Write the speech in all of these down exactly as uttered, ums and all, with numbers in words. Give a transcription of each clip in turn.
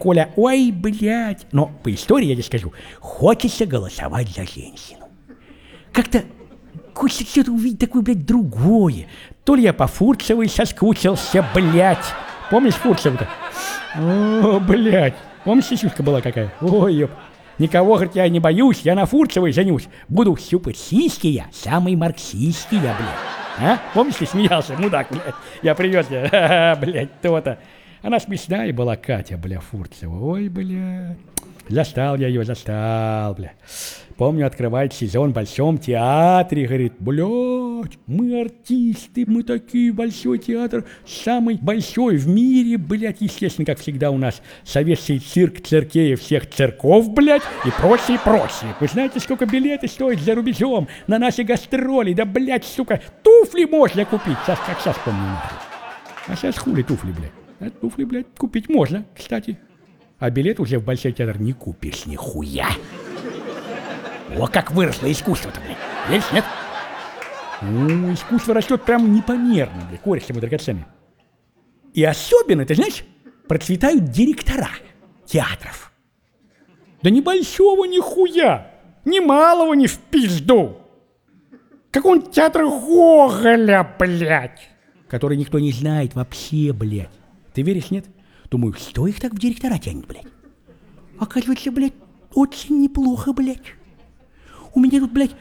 Коля, ой, блядь. Но по истории я тебе скажу, хочется голосовать за женщину. Как-то хочется что-то увидеть такое, блядь, другое. То ли я по Фурцевой соскучился, блядь. Помнишь Фурцеву-то? О, блядь. Помнишь, сисюшка была какая? Ой, ёп. Никого, говорит, я не боюсь, я на Фурцевой женюсь. Буду щупать сиськи я, самый марксистский я, блядь. А? Помнишь, ты смеялся, мудак, блядь? Я привез тебя, ха-ха, блядь, то-то. Она смешная была, Катя, бля, Фурцева. Ой, блядь. Застал я ее, застал, бля. Помню, открывает сезон в Большом театре, говорит, блядь, мы артисты, мы такие, Большой театр, самый большой в мире, блядь, естественно, как всегда у нас советский цирк циркеев всех церков, блядь, и прочее, прочее. Вы знаете, сколько билеты стоят за рубежом на наши гастроли, да, блядь, сука, туфли можно купить, сейчас, как сейчас помню, нахуй. А сейчас хули туфли, блядь, а туфли, блядь, купить можно, кстати. А билет уже в Большой театр не купишь нихуя. О, как выросло искусство-то, блядь. Видишь, нет? Ну, искусство растет прям непомерно, блядь, кореш мой драгоценный. И особенно, ты знаешь, процветают директора театров. Да ни большого нихуя, ни малого ни в пизду. Какого-нибудь театра Гоголя, блядь, который никто не знает вообще, блядь. Ты веришь, нет? Думаю, что их так в директора тянет, блядь? Оказывается, блядь, очень неплохо, блядь. У меня тут, блядь,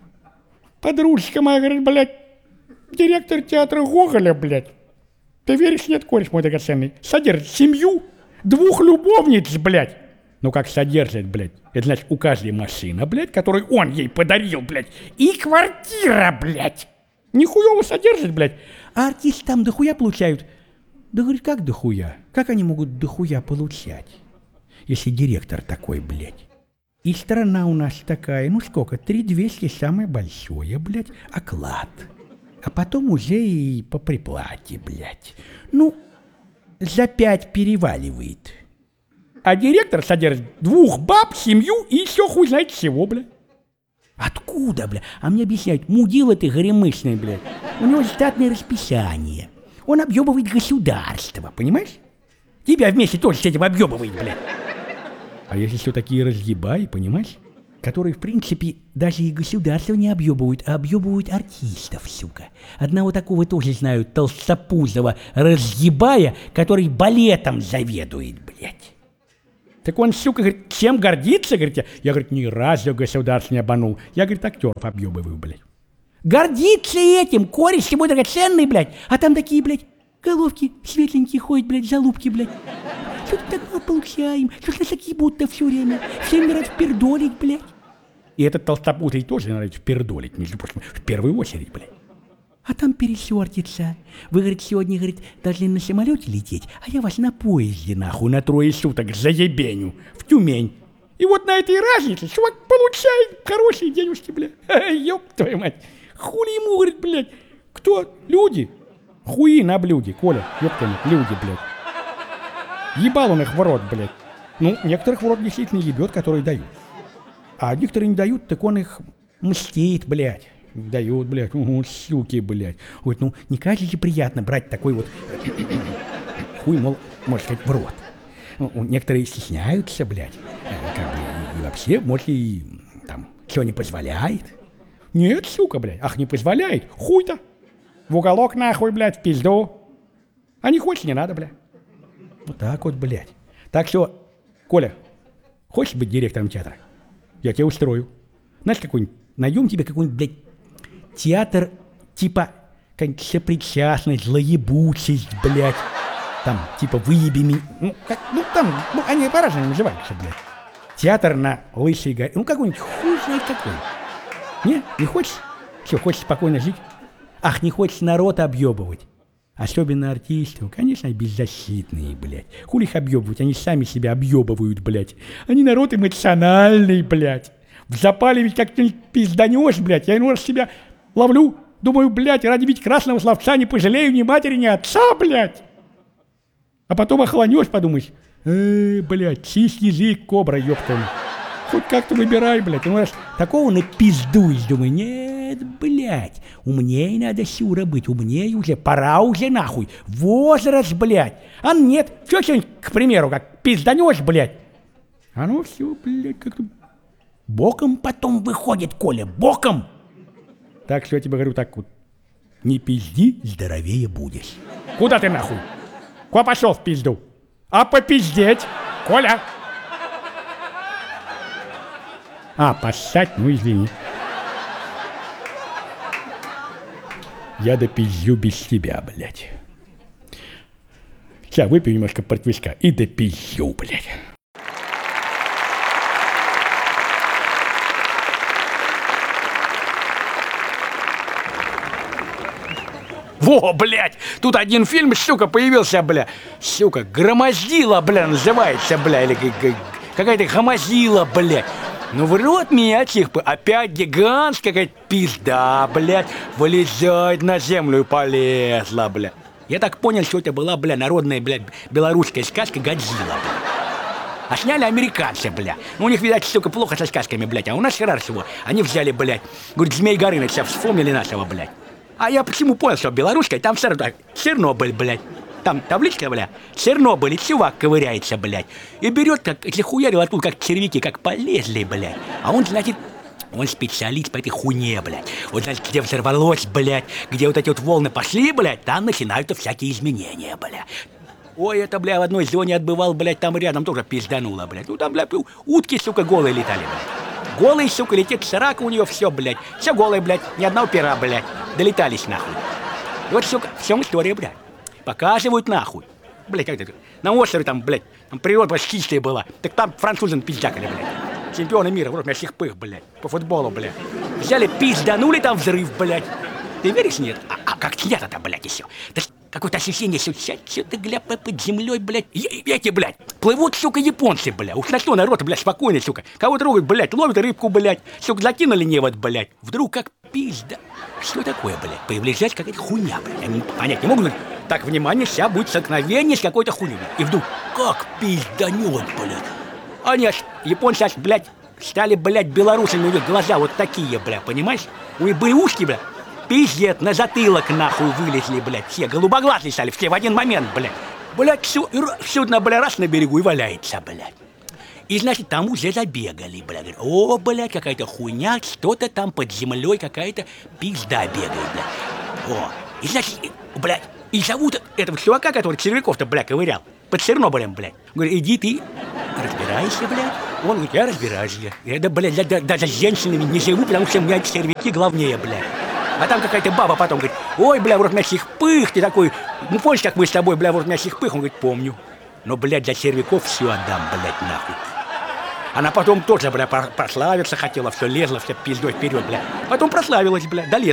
подружка моя, говорит, блядь, директор театра Гоголя, блядь. Ты веришь, нет, кореш мой драгоценный? Содержит семью двух любовниц, блядь. Ну как содержит, блядь? Это значит, у каждой машина, блядь, которую он ей подарил, блядь. И квартира, блядь. Нихуево содержит, блядь. А артисты там дохуя получают. Да, говорит, как дохуя? Как они могут дохуя получать, если директор такой, блядь? И страна у нас такая, ну сколько, три двести самое большое, блядь, оклад. А потом уже и по приплате, блядь. Ну, за пять переваливает. А директор содержит двух баб, семью и еще хуй знает всего, блядь. Откуда, блядь? А мне объясняют, мудила ты горемычный, блядь. У него штатное расписание. Он объебывает государство, понимаешь? Тебя вместе тоже с этим объебывает, блядь. А если все такие разъебаи, понимаешь? Которые, в принципе, даже и государство не объебывают, а объебывают артистов, сука. Одного такого тоже знаю, толстопузого разъебая, который балетом заведует, блядь. Так он, сука, говорит, чем гордится, говорит, я, говорит, ни разу государство не обманул. Я, говорит, актеров объебываю, блядь. Гордится этим, кореш мой драгоценный, блядь. А там такие, блядь, головки светленькие ходят, блядь, залупки, блядь. Что-то такое получаем, что ж нас такие будто все время. Всем нравится впердолить, блядь. И этот толстопузый тоже нравится впердолить, между прочим, в первую очередь, блядь. А там пересертится. Вы, говорит, сегодня, говорит, должны на самолете лететь, а я вас на поезде, нахуй, на трое суток заебеню, в Тюмень. И вот на этой разнице чувак получает хорошие денежки, блядь. Ёб твою мать. Хули ему, говорит, блядь. Кто? Люди? Хуи на блюде, Коля. Ёб твою мать, люди, блядь. Ебал он их в рот, блядь. Ну, некоторых в рот действительно ебет, которые дают. А некоторые не дают, так он их мстит, блядь. Дают, блядь. Угу, суки, блядь. Ой, ну, не кажется приятно брать такой вот хуй, мол, можно сказать, в рот. Ну, некоторые стесняются, блядь. Как бы, и вообще, может, и там, что не позволяет. Нет, сука, блядь. Ах, не позволяет. Хуй-то. В уголок, нахуй, блядь, в пизду. А не хочешь, не надо, блядь. Вот так вот, блядь. Так что, Коля, хочешь быть директором театра? Я тебя устрою. Знаешь, какой-нибудь, найдем тебе какой-нибудь, блядь, театр, типа, как-нибудь сопричастность, злоебучесть, блядь. Там, типа, выеби меня. Ну, как, ну, там, ну, они по-разному называются, блядь. Театр на Лысой горе. Ну, какой-нибудь, хуй знает какой. Не? Не хочешь? Что, хочешь спокойно жить? Ах, не хочешь народ объебывать? Особенно артистов, конечно, беззащитные, блядь. Хули их объебывать, они сами себя объебывают, блядь. Они народ эмоциональный, блядь. В запале ведь как-нибудь пизданешь, блядь. Я иной раз себя ловлю, думаю, блядь, ради ведь красного словца не пожалею ни матери, ни отца, блядь. А потом охлонешь, подумаешь, э, блядь, чист язык, кобра, ёптан. Хоть как-то выбирай, блядь. Иной раз такого напиздуешь, думаю, нет. Нет, блядь, умнее надо, Сюра, быть, умнее уже, пора уже нахуй, возраст, блядь. А нет, что сегодня, к примеру, как пизданешь, блядь. А ну все, блядь, как-то боком потом выходит, Коля, боком. Так что я тебе говорю так вот, не пизди, здоровее будешь. Куда ты нахуй? Куда пошел в пизду? А попиздеть, Коля? А, поссать, ну извини. Я допизжу без тебя, блядь. Сейчас выпью немножко портвейска и допизжу, блядь. Во, блядь, тут один фильм, сука, появился, бля. Сука, «Громоздила», бля, называется, бля, или какая-то «Громоздила», блядь. Ну в рот меня типа, опять гигантская какая-то пизда, блядь, вылезает на землю и полезла, бля. Я так понял, что это была, бля, народная, блядь, белорусская сказка «Годзилла», бля. А сняли американцы, бля. Ну, у них, видать, сука, плохо со сказками, блядь, а у нас хорошо. Они взяли, блядь, говорит, Змей Горыныча, вспомнили нашего, блядь. А я почему понял, что белорусская, там все равно Чернобыль, блядь. Там табличка, бля, Чернобыль, и чувак ковыряется, блядь. И берет, как, захуярил оттуда, как червяки, как полезли, блядь. А он, значит, он специалист по этой хуйне, блядь. Вот, значит, где взорвалось, блядь, где вот эти вот волны пошли, блядь, там начинаются всякие изменения, блядь. Ой, это, бля, в одной зоне отбывал, блядь, там рядом тоже пиздануло, блядь. Ну, там, бля, утки, сука, голые летали, блядь. Голый, сука, летит срака у нее, все, блядь. Все голое, блядь, ни одного пера, блядь. Долетались, нахуй. И вот, сука, в чем история, блядь. Показывают, нахуй. Блядь, как это? На острове там, блядь, там природа почти чистая была. Так там французы пиздякали, блядь. Чемпионы мира, вот у меня всех пых, блядь, по футболу, блядь. Взяли, пизданули там взрыв, блядь. Ты веришь, нет? А, а как снято-то, блядь, еще? Да какое-то ощущение, что что-то, гля, под землей, блядь. Эти, блядь, плывут, сука, японцы, блядь. Уж на что народ, блядь, спокойный, сука. Кого трогают, блядь, ловят рыбку, блядь. Сука, закинули невод, блядь. Вдруг как пизда. Что такое, блядь? Появляется какая-то хуйня, блядь. Они понять не могут. Так, внимание, сейчас будет столкновение с какой-то хуйней. И вдруг как пизданет, блядь. Они аж, японцы аж, блядь, стали, блядь, белорусами, у них глаза вот такие, блядь, понимаешь? У них были ушки, блядь. Пиздец, на затылок нахуй вылезли, блядь, все голубоглазые стали, все в один момент, блядь. Блядь, судно, блядь, раз на берегу и валяется, блядь. И, значит, там уже забегали, блядь. О, блядь, какая-то хуйня, что-то там под землей, какая-то пизда бегает, блядь. О, и, значит, блядь, и зовут этого чувака, который червяков-то, блядь, ковырял, под Чернобылем, блядь. Говорит, иди ты, разбирайся, блядь. Он говорит, я разбираюсь, блядь. Я, да, блядь, да, даже с женщинами не живу, потому что у меня червяки главнее, блядь. А там какая-то баба потом говорит, ой, бля, вот у меня сих пых, ты такой, ну помнишь, как мы с тобой, бля, вот у меня сих пых? Он говорит, помню. Но, блядь, для червяков все отдам, блядь, нахуй. Она потом тоже, бля, прославиться хотела, все лезла, все пиздой вперед, бля. Потом прославилась, бля, долезла.